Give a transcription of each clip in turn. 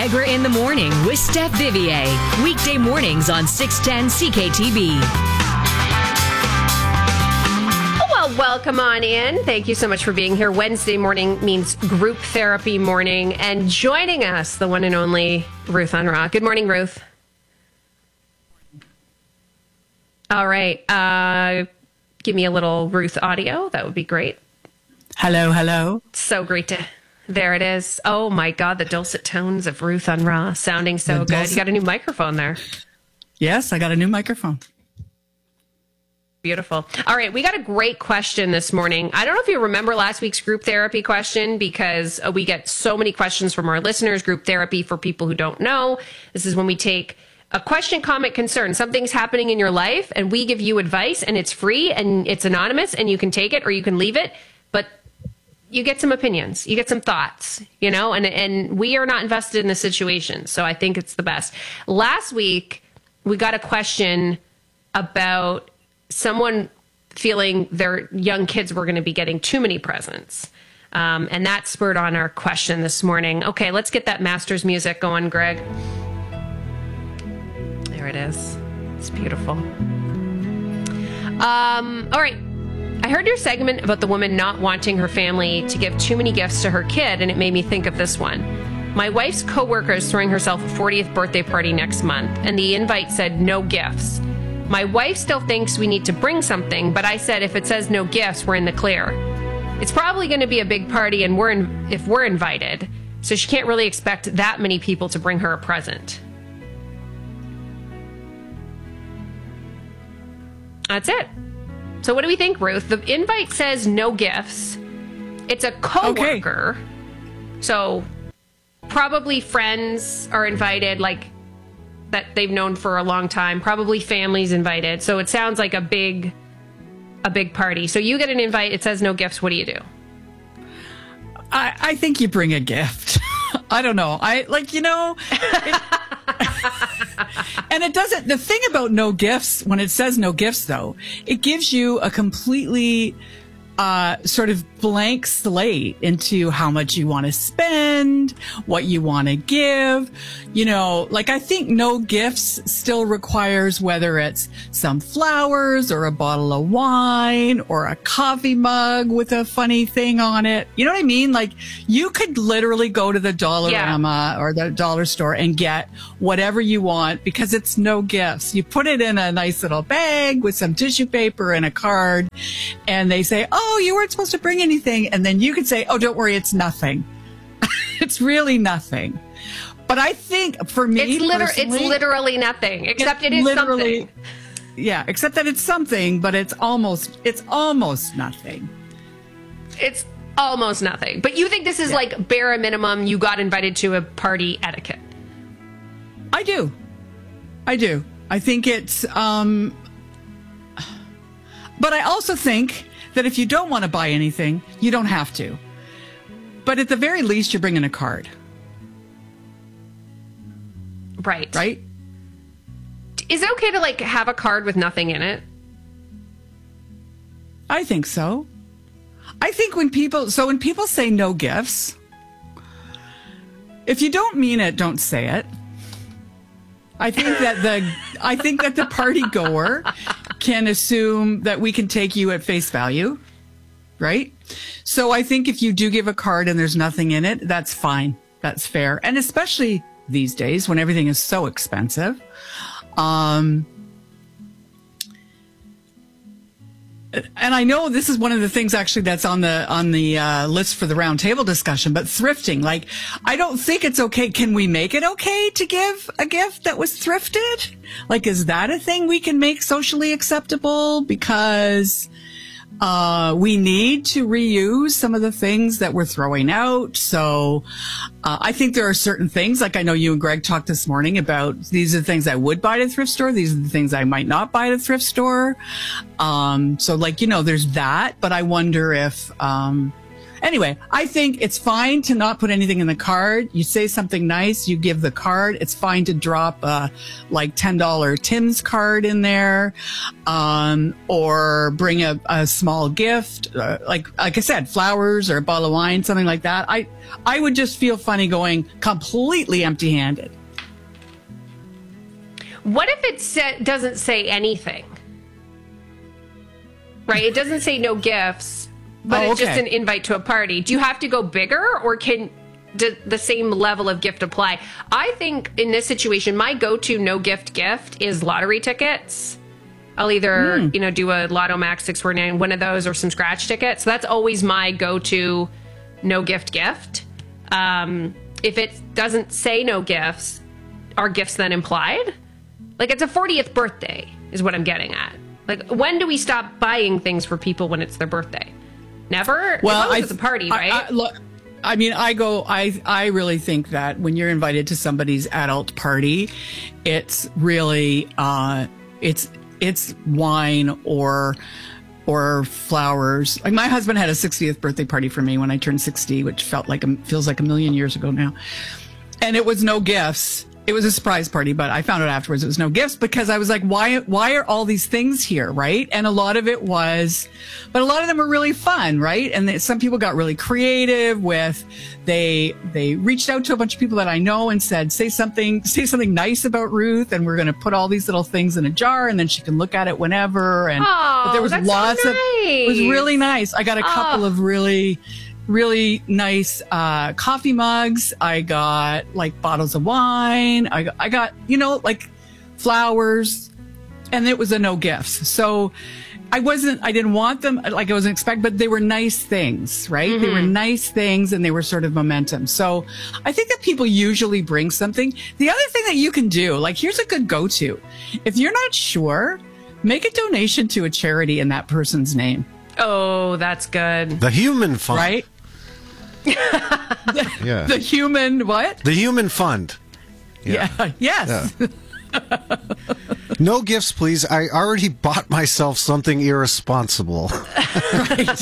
Niagara in the Morning with Steph Vivier. Weekday mornings on 610 CKTB. Well, welcome on in. Thank you so much for being here. Wednesday morning means group therapy morning. And joining us, the one and only Ruth Unruh. Good morning, Ruth. All right. Give me a little Ruth audio. That would be great. Hello, hello. So great to... There it is. Oh, my God. The dulcet tones of Ruth Unruh sounding so good. You got a new microphone there. Yes, I got a new microphone. Beautiful. All right. We got a great question this morning. I don't know if you remember last week's group therapy question, because we get so many questions from our listeners. Group therapy, for people who don't know, this is when we take a question, comment, concern. Something's happening in your life and we give you advice, and it's free and it's anonymous, and you can take it or you can leave it. But you get some opinions, you get some thoughts, you know, and we are not invested in the situation. So I think it's the best. Last week, we got a question about someone feeling their young kids were going to be getting too many presents. And that spurred on our question this morning. Okay, let's get that Masters music going, Greg. There it is. It's beautiful. All right. I heard your segment about the woman not wanting her family to give too many gifts to her kid, and it made me think of this one. My wife's coworker is throwing herself a 40th birthday party next month, and the invite said no gifts. My wife still thinks we need to bring something, but I said if it says no gifts, we're in the clear. It's probably going to be a big party, and if we're invited, so she can't really expect that many people to bring her a present. That's it. So what do we think, Ruth? The invite says no gifts. It's a coworker. Okay. So probably friends are invited, like that they've known for a long time. Probably families invited. So it sounds like a big party. So you get an invite. It says no gifts. What do you do? I think you bring a gift. I don't know. And it doesn't, the thing about no gifts, when it says no gifts though, it gives you a completely sort of blank slate into how much you want to spend, what you want to give. You know, like I think no gifts still requires whether it's some flowers or a bottle of wine or a coffee mug with a funny thing on it. You know what I mean? Like you could literally go to the Dollarama or the dollar store and get whatever you want because it's no gifts. You put it in a nice little bag with some tissue paper and a card, and they say, oh, you weren't supposed to bring anything. And then you could say, oh, don't worry, it's nothing. It's really nothing. But I think for me, it's literally nothing, except it is something. Yeah, except that it's something, but it's almost nothing. It's almost nothing. But you think this is like bare minimum, you got invited to a party etiquette? I do. I think it's, but I also think that if you don't want to buy anything, you don't have to. But at the very least, you're bringing a card. Right. Right? Is it okay to like have a card with nothing in it? I think so. I think when people say no gifts, if you don't mean it, don't say it. I think that the party goer can assume that we can take you at face value, right? So I think if you do give a card and there's nothing in it, that's fine. That's fair. And especially these days when everything is so expensive. And I know this is one of the things actually that's on the list for the round table discussion, but thrifting, like, I don't think it's okay. Can we make it okay to give a gift that was thrifted? Like, is that a thing we can make socially acceptable? Because we need to reuse some of the things that we're throwing out. So I think there are certain things, like I know you and Greg talked this morning about, these are the things I would buy at a thrift store. These are the things I might not buy at a thrift store. So like, you know, there's that, but I wonder if, Anyway, I think it's fine to not put anything in the card. You say something nice, you give the card. It's fine to drop like $10 Tim's card in there, or bring a small gift, like I said, flowers or a bottle of wine, something like that. I would just feel funny going completely empty-handed. What if it doesn't say anything? Right? It doesn't say no gifts, but it's just an invite to a party. Do you have to go bigger, or can the same level of gift apply? I think in this situation, my go-to no gift is lottery tickets. I'll either, do a Lotto Max 649, one of those, or some scratch tickets. So that's always my go-to no gift. If it doesn't say no gifts, are gifts then implied? Like, it's a 40th birthday is what I'm getting at. Like, when do we stop buying things for people when it's their birthday? Never? Well, it's a party, right? I really think that when you're invited to somebody's adult party, it's really, it's wine or flowers. Like, my husband had a 60th birthday party for me when I turned 60, which feels like a million years ago now. And it was no gifts. It was a surprise party, but I found out afterwards it was no gifts, because I was like, why are all these things here, right? And a lot of them were really fun, right? And some people got really creative with, they reached out to a bunch of people that I know and said, say something nice about Ruth, and we're going to put all these little things in a jar, and then she can look at it whenever. And but there was lots of, it was really nice. I got a couple of really nice coffee mugs. I got like bottles of wine. I got like flowers, and it was a no gifts. So I didn't want them like I wasn't expecting, but they were nice things, right? Mm-hmm. They were nice things, and they were sort of momentum. So I think that people usually bring something. The other thing that you can do, like, here's a good go-to. If you're not sure, make a donation to a charity in that person's name. Oh, that's good. The Human Fund. Right? Yeah. The human what? The Human Fund. Yeah. Yes. Yeah. No gifts, please. I already bought myself something irresponsible. Right.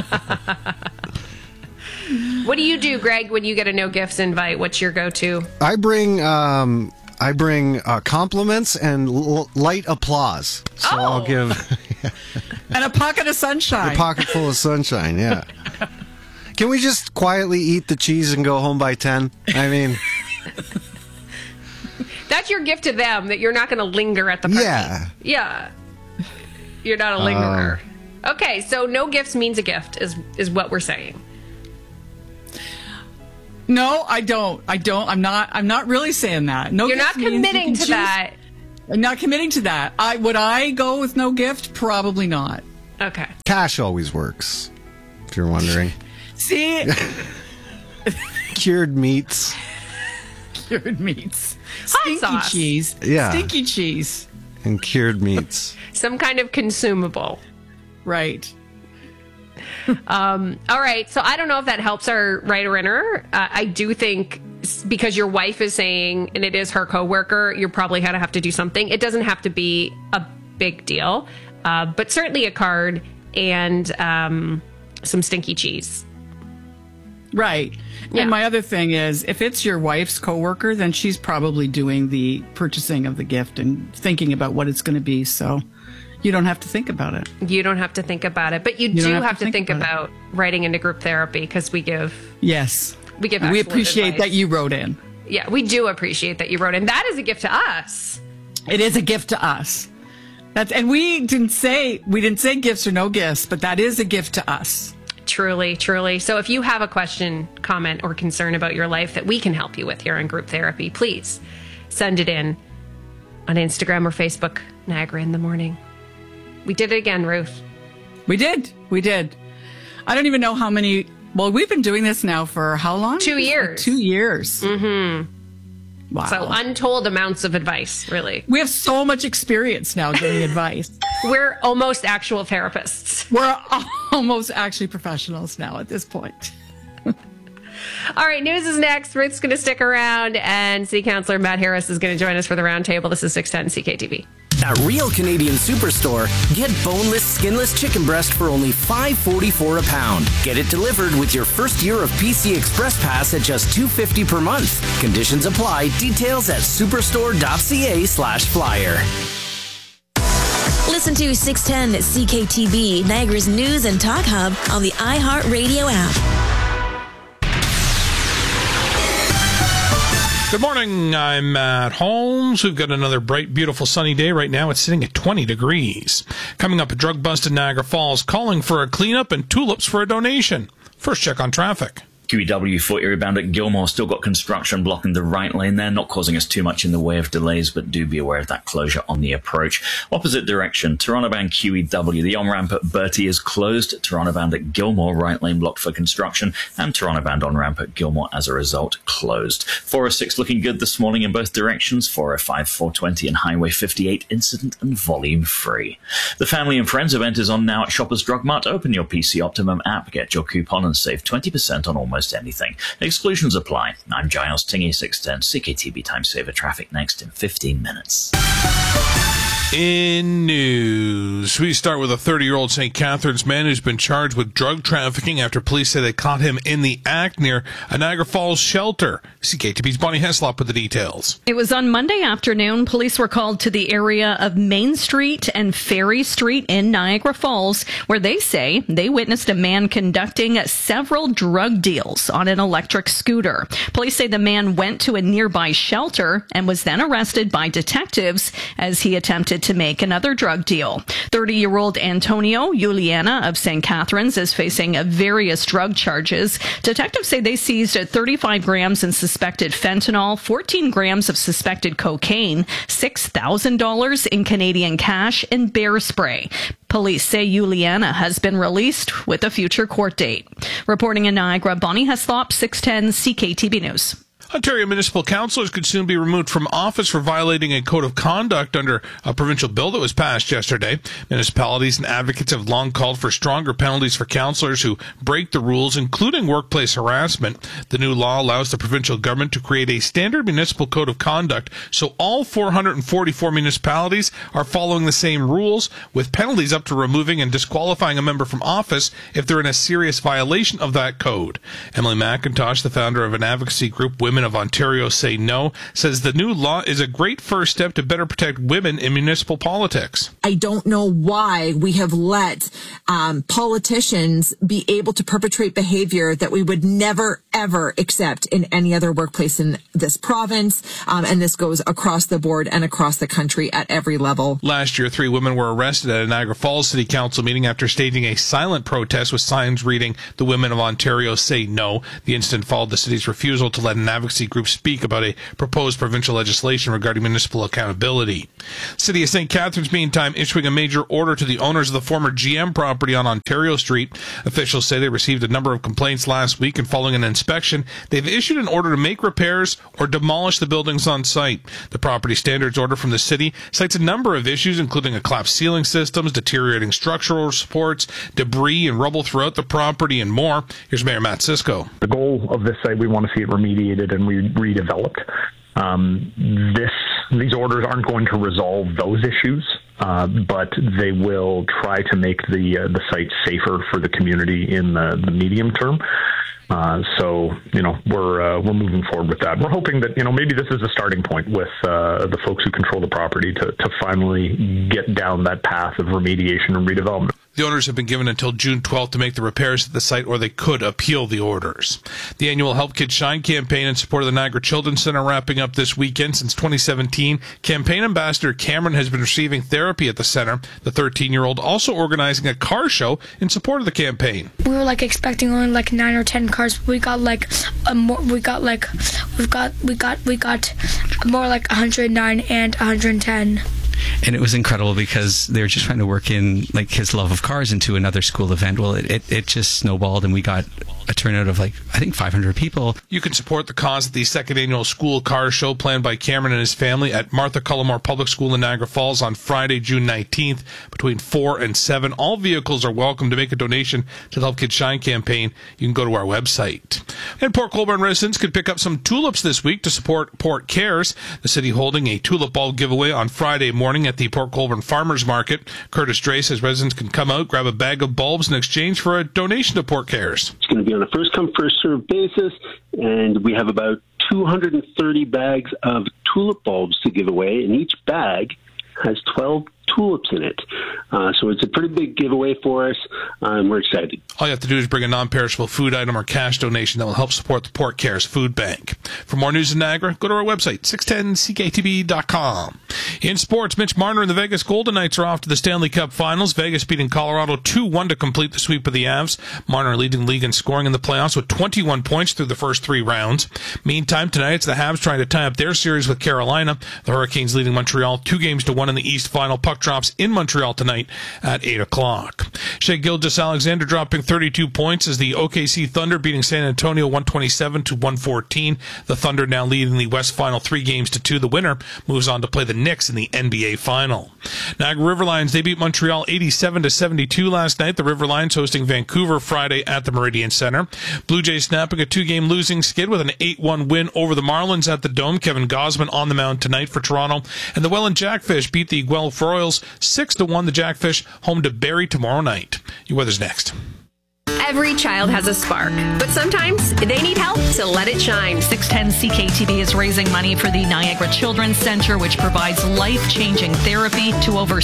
What do you do, Greg, when you get a no gifts invite? What's your go-to? I bring compliments and light applause. So I'll give and a pocket of sunshine. a pocket full of sunshine. Yeah. Can we just quietly eat the cheese and go home by 10? I mean, that's your gift to them, that you're not going to linger at the party. Yeah. You're not a lingerer. Okay, so no gifts means a gift is what we're saying. No, I don't. I'm not really saying that. No, you're not committing to that. I'm not committing to that. Would I go with no gift? Probably not. Okay. cash always works, if you're wondering. See? Cured meats. Cured meats. Hot Stinky sauce. cheese. Yeah. Stinky cheese. And cured meats. Some kind of consumable. Right. All right. So I don't know if that helps our writer-inner. I do think because your wife is saying, and it is her coworker, you're probably going to have to do something. It doesn't have to be a big deal, but certainly a card and some stinky cheese. Right. Yeah. And my other thing is, if it's your wife's coworker, then she's probably doing the purchasing of the gift and thinking about what it's going to be. So you don't have to think about it. You don't have to think about it, but you do have to think about writing into group therapy, because we give. Yes. We give. We appreciate advice. that you wrote in. Yeah, we do appreciate that you wrote in. That is a gift to us. It is a gift to us. And we didn't say gifts or no gifts, but that is a gift to us. Truly, truly. So if you have a question, comment, or concern about your life that we can help you with here in group therapy, please send it in on Instagram or Facebook, Niagara in the Morning. We did it again, Ruth. We did. I don't even know how many. Well, we've been doing this now for how long? 2 years. 2 years. Mm-hmm. Wow. So untold amounts of advice, really. We have so much experience now giving advice. We're almost actual therapists. We're almost actually professionals now at this point. All right, news is next. Ruth's going to stick around, and City Councilor Matt Harris is going to join us for the roundtable. This is 610 CKTV. At Real Canadian Superstore, get boneless, skinless chicken breast for only $5.44 a pound. Get it delivered with your first year of PC Express Pass at just $2.50 per month. Conditions apply. Details at superstore.ca/flyer. Listen to 610 CKTB, Niagara's news and talk hub on the iHeartRadio app. Good morning, I'm Matt Holmes. We've got another bright, beautiful sunny day right now. It's sitting at 20 degrees. Coming up, a drug bust in Niagara Falls, calling for a cleanup and tulips for a donation. First check on traffic. QEW for area bound at Gilmore, still got construction blocking the right lane there, not causing us too much in the way of delays, but do be aware of that closure on the approach. Opposite direction, Toronto bound QEW, the on-ramp at Bertie is closed, Toronto bound at Gilmore, right lane blocked for construction, and Toronto bound on-ramp at Gilmore as a result closed. 406 looking good this morning in both directions, 405, 420 and Highway 58 incident and volume free. The Family and Friends event is on now at Shoppers Drug Mart. Open your PC Optimum app, get your coupon and save 20% on almost anything. Exclusions apply. I'm Giles Tingy, 610 CKTB Time Saver Traffic next in 15 minutes. In news, we start with a 30-year-old St. Catharines man who's been charged with drug trafficking after police say they caught him in the act near a Niagara Falls shelter. CKTB's Bonnie Heslop with the details. It was on Monday afternoon. Police were called to the area of Main Street and Ferry Street in Niagara Falls, where they say they witnessed a man conducting several drug deals on an electric scooter. Police say the man went to a nearby shelter and was then arrested by detectives as he attempted to make another drug deal. 30-year-old Antonio Juliana of St. Catharines is facing various drug charges. Detectives say they seized 35 grams in suspected fentanyl, 14 grams of suspected cocaine, $6,000 in Canadian cash, and bear spray. Police say Juliana has been released with a future court date. Reporting in Niagara, Bonnie Heslop, 610 CKTB News. Ontario municipal councillors could soon be removed from office for violating a code of conduct under a provincial bill that was passed yesterday. Municipalities and advocates have long called for stronger penalties for councillors who break the rules, including workplace harassment. The new law allows the provincial government to create a standard municipal code of conduct, so all 444 municipalities are following the same rules, with penalties up to removing and disqualifying a member from office if they're in a serious violation of that code. Emily McIntosh, the founder of an advocacy group, Women of Ontario Say No, says the new law is a great first step to better protect women in municipal politics. I don't know why we have let politicians be able to perpetrate behavior that we would never, ever accept in any other workplace in this province. And this goes across the board and across the country at every level. Last year, 3 women were arrested at a Niagara Falls City Council meeting after staging a silent protest with signs reading, "The Women of Ontario Say No." The incident followed the city's refusal to let an advocacy group speak about a proposed provincial legislation regarding municipal accountability. City of St. Catharines, meantime, issuing a major order to the owners of the former GM property on Ontario Street. Officials say they received a number of complaints last week, and following an inspection, they've issued an order to make repairs or demolish the buildings on site. The property standards order from the city cites a number of issues, including a collapsed ceiling systems, deteriorating structural supports, debris and rubble throughout the property, and more. Here's Mayor Matt Cisco. The goal of this site, we want to see it remediated and redeveloped. These orders aren't going to resolve those issues, but they will try to make the site safer for the community in the medium term. So, we're moving forward with that. We're hoping that, maybe this is a starting point with the folks who control the property to finally get down that path of remediation and redevelopment. The owners have been given until June 12th to make the repairs at the site, or they could appeal the orders. The annual Help Kids Shine campaign in support of the Niagara Children's Center wrapping up this weekend. Since 2017, campaign ambassador Cameron has been receiving therapy at the center. The 13-year-old also organizing a car show in support of the campaign. We were expecting only 9 or 10 cars, but we got more like 109 and 110. And it was incredible because they were just trying to work in like his love of cars into another school event. Well, it just snowballed, and we got a turnout of like, I think 500 people. You can support the cause at the second annual school car show planned by Cameron and his family at Martha Cullimore Public School in Niagara Falls on Friday, June 19th between 4 and 7. All vehicles are welcome to make a donation to the Help Kids Shine campaign. You can go to our website. And Port Colborne residents could pick up some tulips this week to support Port Cares. The city holding a tulip bulb giveaway on Friday morning at the Port Colborne Farmers Market. Curtis Dray says residents can come out, grab a bag of bulbs in exchange for a donation to Port Cares. It's going to be on a first-come, first-served basis, and we have about 230 bags of tulip bulbs to give away, and each bag has 12 tulips in it. So it's a pretty big giveaway for us, and we're excited. All you have to do is bring a non-perishable food item or cash donation that will help support the Port Cares Food Bank. For more news in Niagara, go to our website, 610ckatb.com. In sports, Mitch Marner and the Vegas Golden Knights are off to the Stanley Cup Finals. Vegas beating Colorado 2-1 to complete the sweep of the Avs. Marner leading the league in scoring in the playoffs with 21 points through the first 3 rounds. Meantime, tonight it's the Habs trying to tie up their series with Carolina. The Hurricanes leading Montreal 2-1 in the East Final. Puck drops in Montreal tonight at 8 o'clock. Shea Gilgeous-Alexander dropping 32 points as the OKC Thunder beating San Antonio 127-114. The Thunder now leading the West Final 3-2. The winner moves on to play the Knicks in the NBA Final. Niagara River Lions, they beat Montreal 87-72 last night. The River Lions hosting Vancouver Friday at the Meridian Center. Blue Jays snapping a 2-game losing skid with an 8-1 win over the Marlins at the Dome. Kevin Gausman on the mound tonight for Toronto. And the Welland Jackfish beat the Guelph Royals 6-1. The Jackfish home to Barrie tomorrow night. Your weather's next. Every child has a spark, but sometimes they need help to let it shine. 610 CKTB is raising money for the Niagara Children's Center, which provides life-changing therapy to over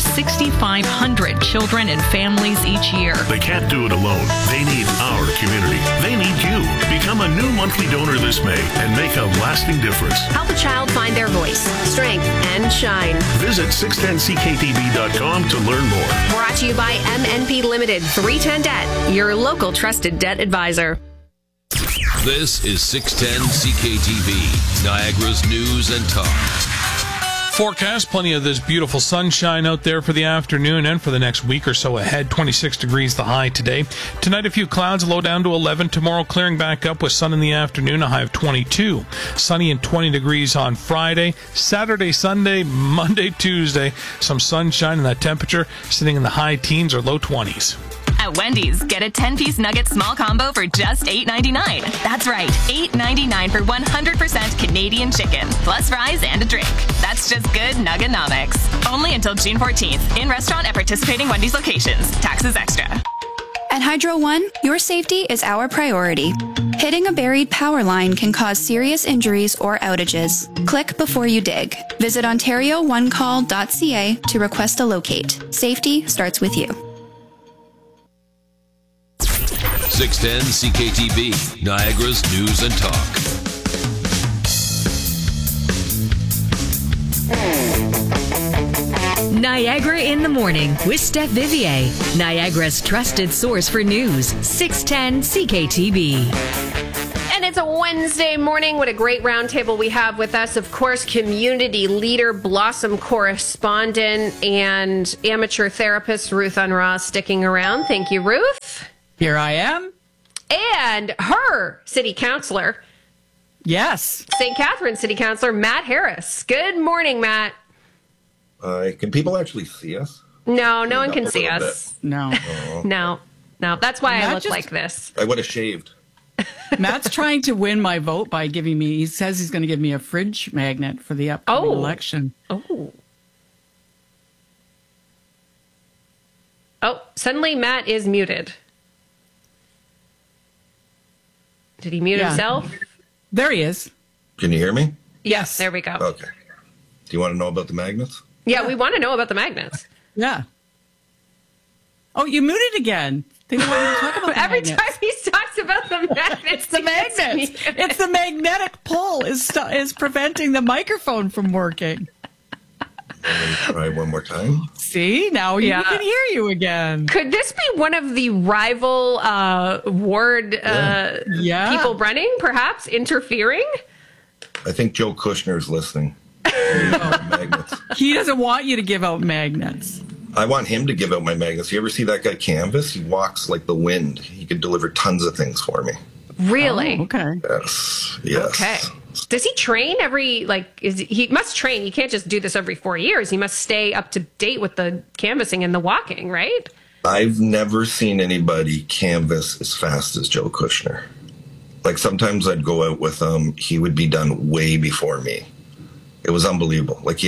6,500 children and families each year. They can't do it alone. They need our community. They need you. Become a new monthly donor this May and make a lasting difference. Help a child find their voice, strength, and shine. Visit 610ckTB.com to learn more. Brought to you by MNP Limited, 310 Debt, your local trusted debt advisor. This is 610 CKTB, Niagara's news and talk. Forecast, plenty of this beautiful sunshine out there for the afternoon and for the next week or so ahead. 26 degrees the high today. Tonight a few clouds, low down to 11. Tomorrow clearing back up with sun in the afternoon, a high of 22. Sunny and 20 degrees on Friday. Saturday, Sunday, Monday, Tuesday, some sunshine and that temperature sitting in the high teens or low 20s. At Wendy's, get a 10-piece nugget small combo for just $8.99. That's right, $8.99 for 100% Canadian chicken, plus fries and a drink. That's just good Nuggenomics. Only until June 14th, in restaurant at participating Wendy's locations. Taxes extra. At Hydro One, your safety is our priority. Hitting a buried power line can cause serious injuries or outages. Click before you dig. Visit OntarioOneCall.ca to request a locate. Safety starts with you. 610 CKTB, Niagara's news and talk. Niagara in the Morning with Steph Vivier, Niagara's trusted source for news, 610 CKTB. And it's a Wednesday morning. What a great roundtable we have with us. Of course, community leader, Blossom correspondent, and amateur therapist Ruth Unruh sticking around. Thank you, Ruth. Here I am. And her city councilor. Yes. St. Catharines city councilor, Matt Harris. Good morning, Matt. Can people actually see us? No, no one can see us. No. No. That's why Matt I look like this. I would have shaved. Matt's trying to win my vote by giving me, he says he's going to give me a fridge magnet for the upcoming election. Oh, suddenly Matt is muted. Did he mute himself? There he is. Can you hear me? Yes, there we go. Okay. Do you want to know about the magnets? Yeah, we want to know about the magnets. Yeah. Oh, you muted again. They don't want you to talk about the Every magnets. time he talks about the magnets, it's the magnets. It's the magnetic pull is preventing the microphone from working. Try one more time. See, now we can hear you again. Could this be one of the rival ward people running, perhaps interfering? I think Joe Kushner's listening. Magnets. He doesn't want you to give out magnets. I want him to give out my magnets. You ever see that guy Canvas? He walks like the wind. He could deliver tons of things for me. Really? Oh, okay. Yes. Okay. Does he train he must train. He can't just do this every 4 years. He must stay up to date with the canvassing and the walking, right? I've never seen anybody canvas as fast as Joe Kushner. Like sometimes I'd go out with him. He would be done way before me. It was unbelievable. Like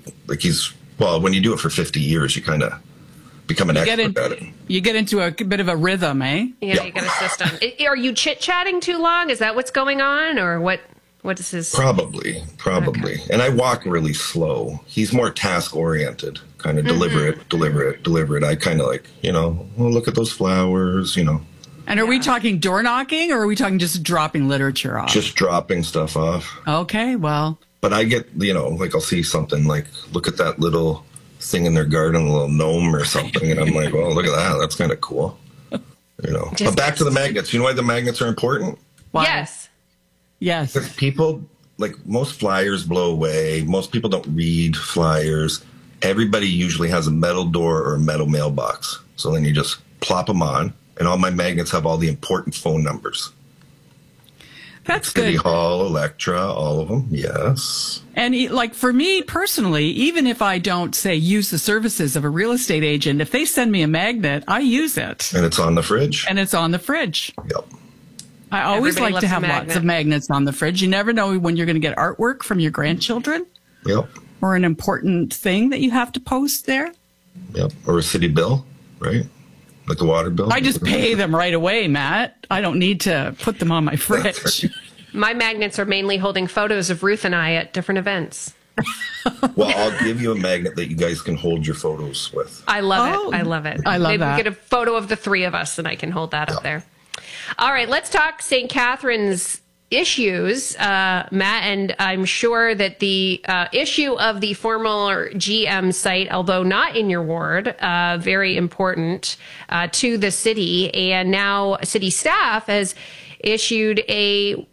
when you do it for 50 years, you kind of become an expert at it. You get into a bit of a rhythm, eh? Yeah, you got a system. Are you chit-chatting too long? Is that what's going on? Or what is his... Probably. Okay. And I walk really slow. He's more task-oriented, kind of deliver it. I kind of like, look at those flowers, And are we talking door knocking, or are we talking just dropping literature off? Just dropping stuff off. Okay, well... But I get, I'll see something like, look at that little thing in their garden, a little gnome or something. And I'm like, well, look at that. That's kind of cool. But back to the magnets. You know why the magnets are important? Why? Yes. Because people, most flyers blow away. Most people don't read flyers. Everybody usually has a metal door or a metal mailbox. So then you just plop them on. And all my magnets have all the important phone numbers. That's City good. Hall, Electra, all of them. Yes. And for me personally, even if I don't use the services of a real estate agent, if they send me a magnet, I use it. And it's on the fridge. Yep. I always Everybody like to have loves a lots of magnets on the fridge. You never know when you're going to get artwork from your grandchildren. Yep. Or an important thing that you have to post there. Yep. Or a city bill, right? Like the water bill. I just pay them right away, Matt. I don't need to put them on my fridge. My magnets are mainly holding photos of Ruth and I at different events. Well, I'll give you a magnet that you guys can hold your photos with. I love it. I love that. Maybe we get a photo of the three of us and I can hold that up there. All right, let's talk St. Catharines issues, Matt, and I'm sure that the issue of the former GM site, although not in your ward, very important to the city, and now city staff has issued a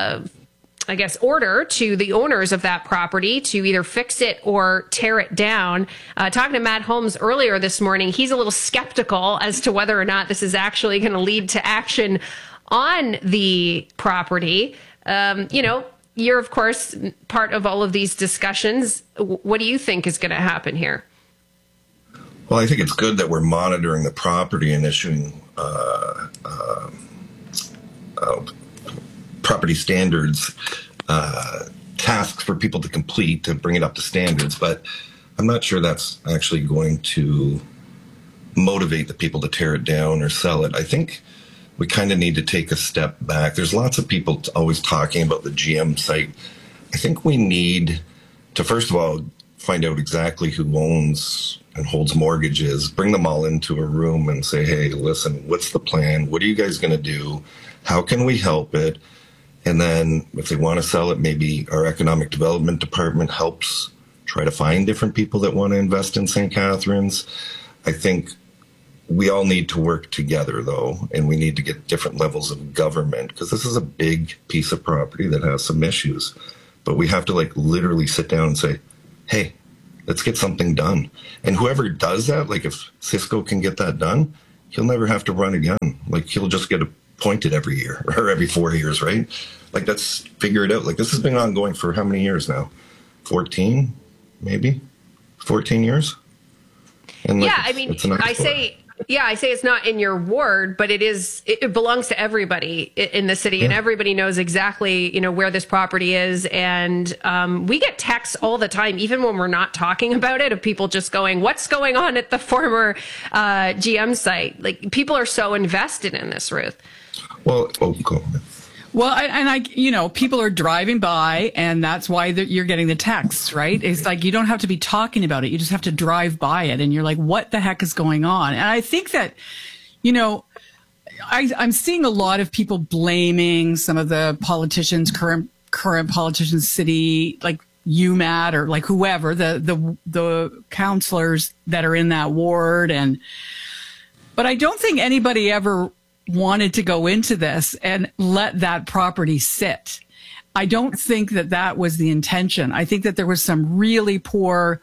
order to the owners of that property to either fix it or tear it down. Talking to Matt Holmes earlier this morning, he's a little skeptical as to whether or not this is actually going to lead to action on the property. You're, of course, part of all of these discussions. What do you think is going to happen here? Well, I think it's good that we're monitoring the property and issuing property standards tasks for people to complete to bring it up to standards. But I'm not sure that's actually going to motivate the people to tear it down or sell it. I think we kind of need to take a step back. There's lots of people always talking about the GM site. I think we need to, first of all, find out exactly who owns and holds mortgages, bring them all into a room and say, hey, listen, what's the plan? What are you guys going to do? How can we help it? And then if they want to sell it, maybe our economic development department helps try to find different people that want to invest in St. Catharines. I think we all need to work together, though, and we need to get different levels of government, because this is a big piece of property that has some issues. But we have to literally sit down and say, hey, let's get something done. And whoever does that, if Cisco can get that done, he'll never have to run again. He'll just get appointed every year or every 4 years, right? Let's figure it out. This has been ongoing for how many years now? 14, maybe? 14 years? And I say it's not in your ward, but it belongs to everybody in the city, and everybody knows exactly, where this property is. And we get texts all the time, even when we're not talking about it, of people just going, what's going on at the former GM site? People are so invested in this, Ruth. Well, go. Well, people are driving by, and that's why you're getting the texts, right? It's you don't have to be talking about it. You just have to drive by it, and you're like, what the heck is going on? And I think that, I'm seeing a lot of people blaming some of the politicians, current politicians, city, you, Matt, or whoever, the counselors that are in that ward. But I don't think anybody ever wanted to go into this and let that property sit. I don't think that was the intention. I think that there was some really poor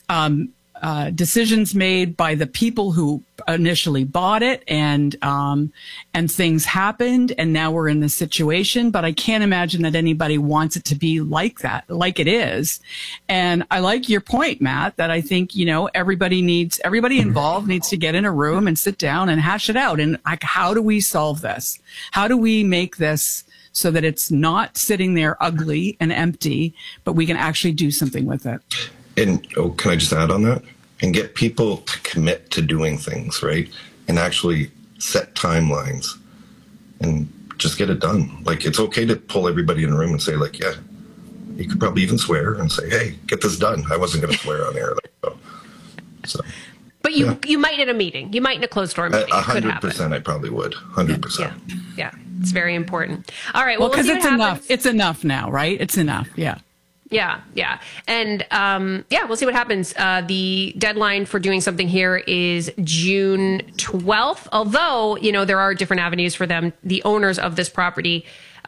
decisions made by the people who initially bought it, and things happened, and now we're in this situation. But I can't imagine that anybody wants it to be like that, like it is. And I like your point, Matt, that I think, everybody involved needs to get in a room and sit down and hash it out. And like, how do we solve this? How do we make this so that it's not sitting there ugly and empty, but we can actually do something with it? And can I just add on that? And get people to commit to doing things, right? And actually set timelines and just get it done. Like, it's okay to pull everybody in a room and say, like, yeah, you could probably even swear and say, hey, get this done. I wasn't going to swear on air. So. But you might in a meeting. You might in a closed door meeting. 100%, I probably would. 100%. Yeah. It's very important. All right. Well, because it's enough. It's enough now, right? It's enough. Yeah. Yeah. And, we'll see what happens. The deadline for doing something here is June 12th. Although, there are different avenues for them, the owners of this property,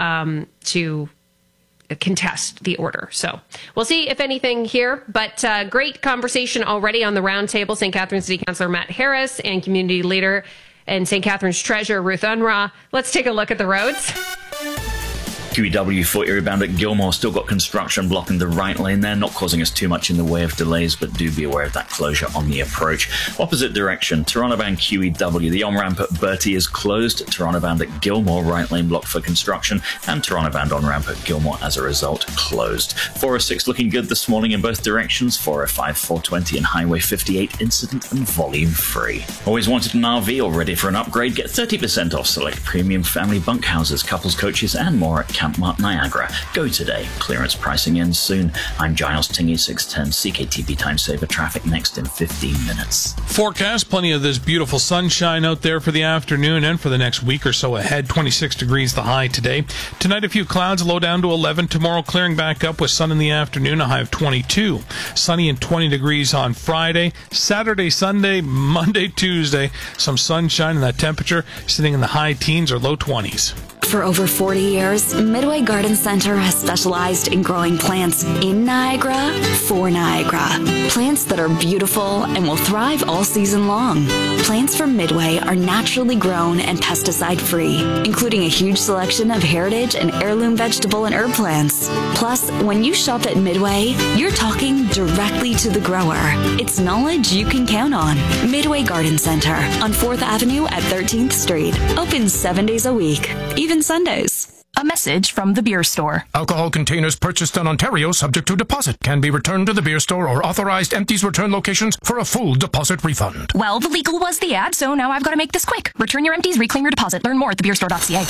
to contest the order. So we'll see if anything here, but great conversation already on the roundtable. St. Catharines City Councillor Matt Harris and community leader and St. Catharines Treasurer Ruth Unruh. Let's take a look at the roads. QEW for Erie bound at Gilmore still got construction blocking the right lane there, not causing us too much in the way of delays, but do be aware of that closure on the approach. Opposite direction, Toronto bound QEW, the on-ramp at Bertie is closed, Toronto bound at Gilmore, right lane blocked for construction, and Toronto bound on-ramp at Gilmore as a result closed. 406 looking good this morning in both directions, 405, 420 and Highway 58 incident and volume free. Always wanted an RV or ready for an upgrade? Get 30% off select premium family bunkhouses, couples coaches and more at Campmart Niagara. Go today. Clearance pricing ends soon. I'm Giles Tingy, 610 CKTB Time Saver. Traffic next in 15 minutes. Forecast, plenty of this beautiful sunshine out there for the afternoon and for the next week or so ahead. 26 degrees the high today. Tonight a few clouds, low down to 11. Tomorrow clearing back up with sun in the afternoon, a high of 22. Sunny and 20 degrees on Friday. Saturday, Sunday, Monday, Tuesday, some sunshine and that temperature sitting in the high teens or low 20s. For over 40 years, Midway Garden Center has specialized in growing plants in Niagara for Niagara. Plants that are beautiful and will thrive all season long. Plants from Midway are naturally grown and pesticide-free, including a huge selection of heritage and heirloom vegetable and herb plants. Plus, when you shop at Midway, you're talking directly to the grower. It's knowledge you can count on. Midway Garden Center on 4th Avenue at 13th Street. Open 7 days a week, even Sundays. A message from the beer store. Alcohol containers purchased in Ontario subject to deposit can be returned to the beer store or authorized empties return locations for a full deposit refund. Well, the legal was the ad, so now I've got to make this quick. Return your empties, reclaim your deposit. Learn more at thebeerstore.ca.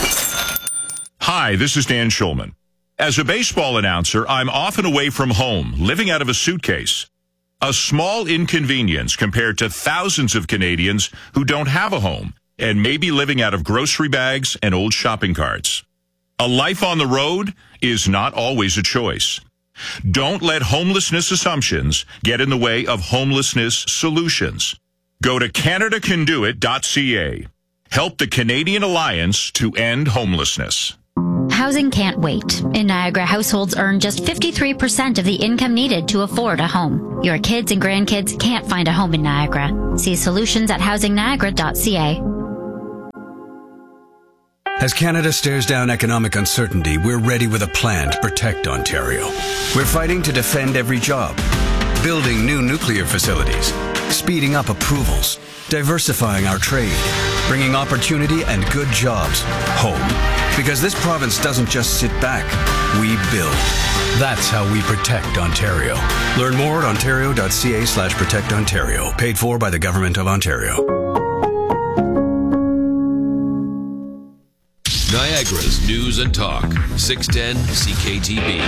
Hi, this is Dan Schulman. As a baseball announcer, I'm often away from home, living out of a suitcase. A small inconvenience compared to thousands of Canadians who don't have a home and may be living out of grocery bags and old shopping carts. A life on the road is not always a choice. Don't let homelessness assumptions get in the way of homelessness solutions. Go to CanadaCanDoIt.ca. Help the Canadian Alliance to End Homelessness. Housing can't wait. In Niagara, households earn just 53% of the income needed to afford a home. Your kids and grandkids can't find a home in Niagara. See solutions at housingniagara.ca. As Canada stares down economic uncertainty, we're ready with a plan to protect Ontario. We're fighting to defend every job, building new nuclear facilities, speeding up approvals, diversifying our trade, bringing opportunity and good jobs home. Because this province doesn't just sit back, we build. That's how we protect Ontario. Learn more at ontario.ca/protectontario. Paid for by the Government of Ontario. Niagara's News and Talk, 610 CKTB.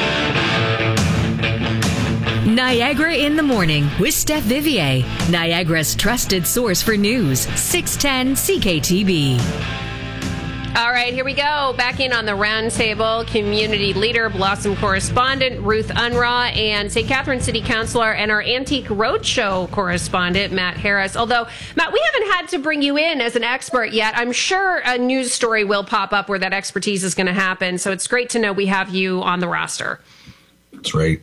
Niagara in the Morning with Steph Vivier, Niagara's trusted source for news, 610 CKTB. All right, here we go. Back in on the roundtable, community leader, Blossom correspondent Ruth Unruh, and St. Catharines City Councilor and our Antique Roadshow correspondent, Matt Harris. Although, Matt, we haven't had to bring you in as an expert yet. I'm sure a news story will pop up where that expertise is going to happen. So it's great to know we have you on the roster. That's right.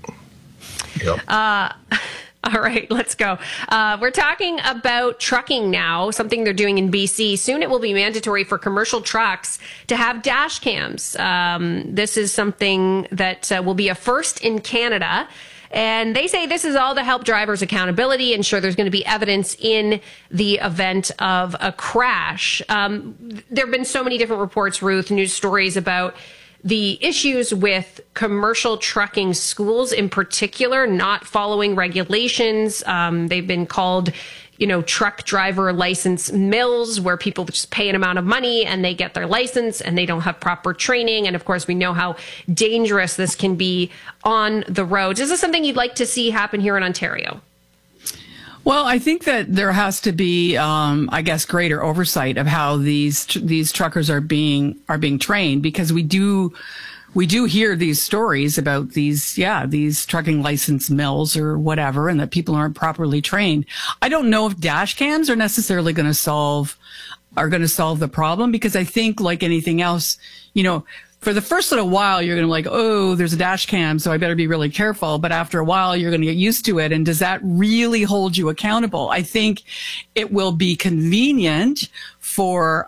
Yep. All right, let's go. We're talking about trucking now, something they're doing in BC. Soon it will be mandatory for commercial trucks to have dash cams. This is something that will be a first in Canada. And they say this is all to help drivers' accountability, ensure there's going to be evidence in the event of a crash. There have been so many different reports, Ruth, news stories about the issues with commercial trucking schools in particular, not following regulations. They've been called, truck driver license mills, where people just pay an amount of money and they get their license and they don't have proper training. And of course, we know how dangerous this can be on the roads. Is this something you'd like to see happen here in Ontario? Well, I think that there has to be, greater oversight of how these truckers are being trained, because we do hear these stories about these trucking license mills or whatever, and that people aren't properly trained. I don't know if dash cams are necessarily going to solve the problem, because I think, like anything else, for the first little while, you're going to be like, oh, there's a dash cam, so I better be really careful. But after a while, you're going to get used to it. And does that really hold you accountable? I think it will be convenient for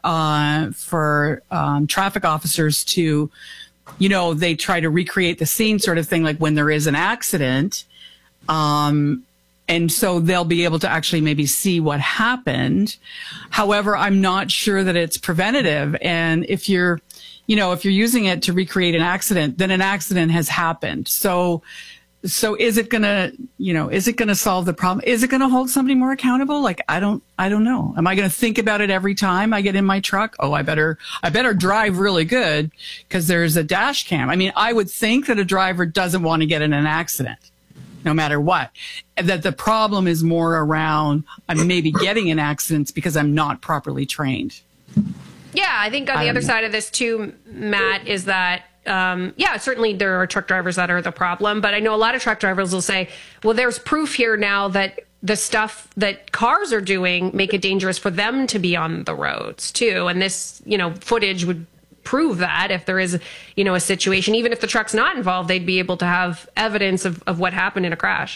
traffic officers to, they try to recreate the scene sort of thing, like when there is an accident. And so they'll be able to actually maybe see what happened. However, I'm not sure that it's preventative. And if you're using it to recreate an accident, then an accident has happened. So is it gonna solve the problem? Is it gonna hold somebody more accountable? Like, I don't know. Am I gonna think about it every time I get in my truck? Oh, I better drive really good because there's a dash cam. I mean, I would think that a driver doesn't want to get in an accident, no matter what. That the problem is more around, I'm maybe getting in accidents because I'm not properly trained. Yeah, I think on the other side of this too, Matt, is that, certainly there are truck drivers that are the problem, but I know a lot of truck drivers will say, well, there's proof here now that the stuff that cars are doing make it dangerous for them to be on the roads too. And this, footage would prove that if there is, a situation, even if the truck's not involved, they'd be able to have evidence of what happened in a crash.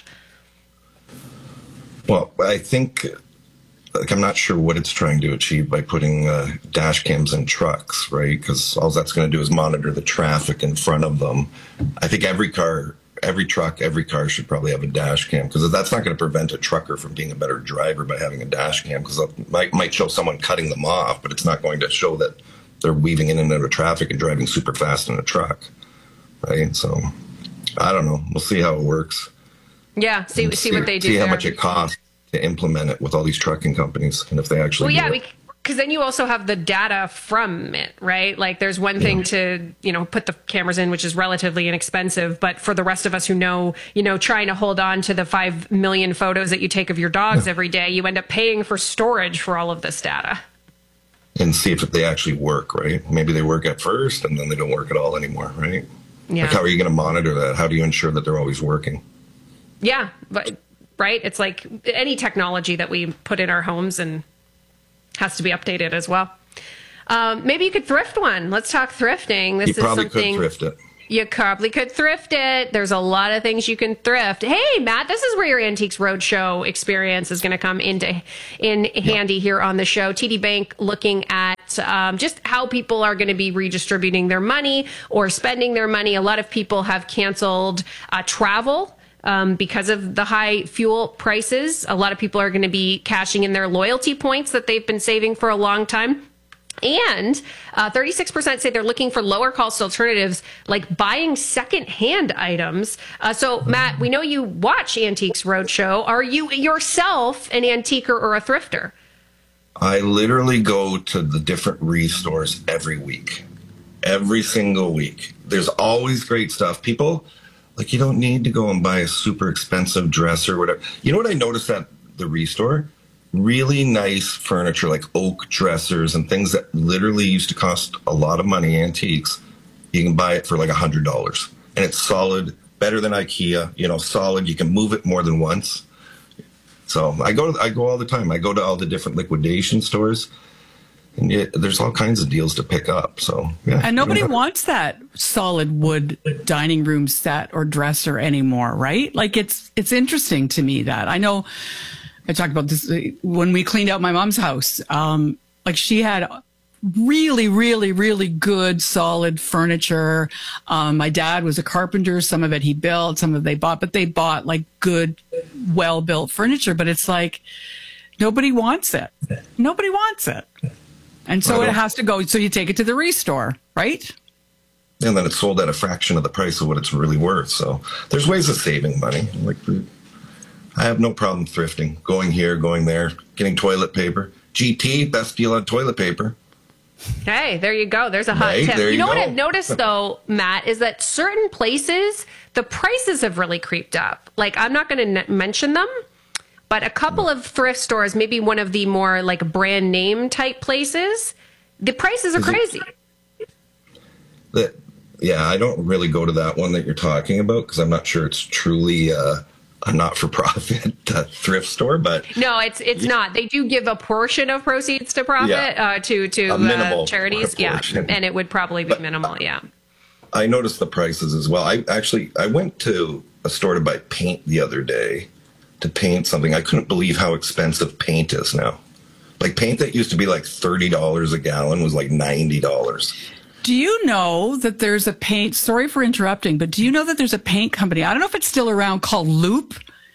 Well, I think, I'm not sure what it's trying to achieve by putting dash cams in trucks, right? Because all that's going to do is monitor the traffic in front of them. I think every car, every truck, every car should probably have a dash cam, because that's not going to prevent a trucker from being a better driver by having a dash cam, because it might show someone cutting them off, but it's not going to show that they're weaving in and out of traffic and driving super fast in a truck, right? So I don't know. We'll see how it works. Yeah, see what they do. See how much it costs to implement it with all these trucking companies, and if they actually because then you also have the data from it, right? Like, there's one thing to put the cameras in, which is relatively inexpensive, but for the rest of us who know trying to hold on to the 5 million photos that you take of your dogs every day, you end up paying for storage for all of this data and see if they actually work, right? Maybe they work at first and then they don't work at all anymore, right? Yeah. Like, how are you going to monitor that? How do you ensure that they're always working? Yeah, but right? It's like any technology that we put in our homes and has to be updated as well. Maybe you could thrift one. Let's talk thrifting. This you probably is something could thrift it. You probably could thrift it. There's a lot of things you can thrift. Hey, Matt, this is where your Antiques Roadshow experience is going to come in handy here on the show. TD Bank looking at just how people are going to be redistributing their money or spending their money. A lot of people have canceled travel because of the high fuel prices. A lot of people are going to be cashing in their loyalty points that they've been saving for a long time. And 36% say they're looking for lower cost alternatives, like buying secondhand items. So, Matt, we know you watch Antiques Roadshow. Are you yourself an antiquer or a thrifter? I literally go to the different stores every week, every single week. There's always great stuff. People, like, you don't need to go and buy a super expensive dress or whatever. You know what I noticed at the Restore? really nice furniture like oak dressers and things that literally used to cost a lot of money, antiques, you can buy it for like $100. And it's solid, better than IKEA, solid. You can move it more than once. So I go all the time. I go to all the different liquidation stores, and there's all kinds of deals to pick up. So yeah. And nobody wants that solid wood dining room set or dresser anymore, right? Like it's interesting to me that I know I talked about this when we cleaned out my mom's house. Like she had really, really, really good, solid furniture. My dad was a carpenter. Some of it he built, some of it they bought, but they bought like good, well-built furniture. But it's like nobody wants it. Nobody wants it. And so it has to go. So you take it to the restore, right? And then it's sold at a fraction of the price of what it's really worth. So there's ways of saving money. Like I have no problem thrifting, going here, going there, getting toilet paper. GT, best deal on toilet paper. Hey, there you go. There's a hot tip. You know what I've noticed, though, Matt, is that certain places, the prices have really creeped up. Like, I'm not going to mention them, but a couple of thrift stores, maybe one of the more like brand name type places, the prices are crazy. Yeah, I don't really go to that one that you're talking about because I'm not sure it's truly a not-for-profit thrift store, but no, it's not. They do give a portion of proceeds to profit to charities, and it would probably be minimal. Yeah, I noticed the prices as well. I went to a store to buy paint the other day to paint something. I couldn't believe how expensive paint is now. Like paint that used to be like $30 a gallon was like $90. Do you know that there's a paint, sorry for interrupting, but do you know that there's a paint company, I don't know if it's still around, called Loop,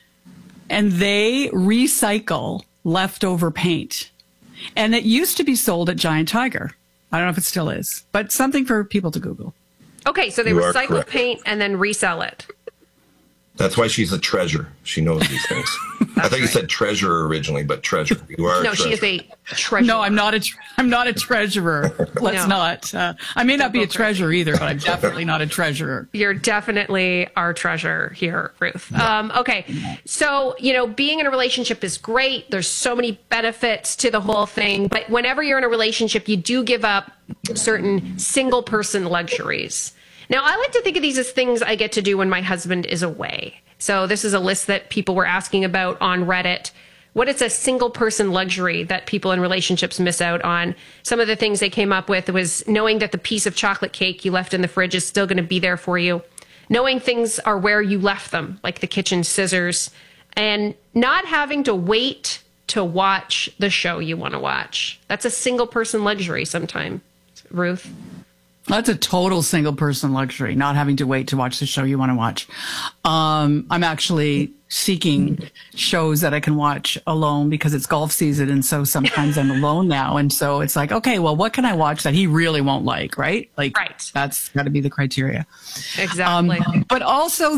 and they recycle leftover paint. And it used to be sold at Giant Tiger. I don't know if it still is, but something for people to Google. Okay, so they recycle paint and then resell it. That's why she's a treasure. She knows these things. I thought you said treasurer originally, but treasure. You are. No, she is a treasurer. No, I'm not a treasurer. Let's not. I may not be a treasurer either, but I'm definitely not a treasurer. You're definitely our treasure here, Ruth. Okay, so being in a relationship is great. There's so many benefits to the whole thing, but whenever you're in a relationship, you do give up certain single person luxuries. Now, I like to think of these as things I get to do when my husband is away. So this is a list that people were asking about on Reddit. What is a single person luxury that people in relationships miss out on? Some of the things they came up with was knowing that the piece of chocolate cake you left in the fridge is still going to be there for you. Knowing things are where you left them, like the kitchen scissors. And not having to wait to watch the show you want to watch. That's a single person luxury sometimes, Ruth. That's a total single person luxury, not having to wait to watch the show you want to watch. I'm actually seeking shows that I can watch alone because it's golf season. And so sometimes I'm alone now. And so it's like, okay, well, what can I watch that he really won't like? Right. Like, that's got to be the criteria. Exactly. But also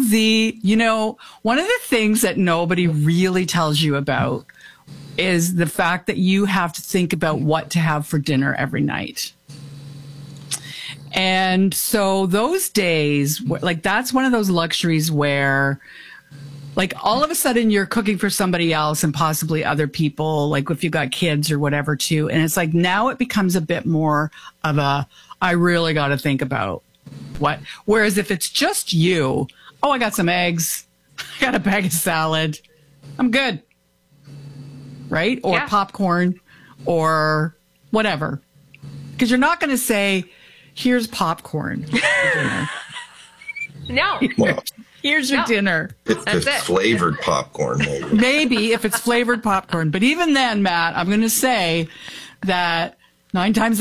one of the things that nobody really tells you about is the fact that you have to think about what to have for dinner every night. And so those days, like that's one of those luxuries where like all of a sudden you're cooking for somebody else and possibly other people, like if you've got kids or whatever too. And it's like now it becomes a bit more of I really got to think about what. Whereas if it's just you, I got some eggs, I got a bag of salad, I'm good. Right? Or popcorn or whatever. Because you're not going to say, here's popcorn for dinner. No. Well, here's your dinner. If it's flavored popcorn, maybe. Maybe if it's flavored popcorn. But even then, Matt, I'm going to say that 9 times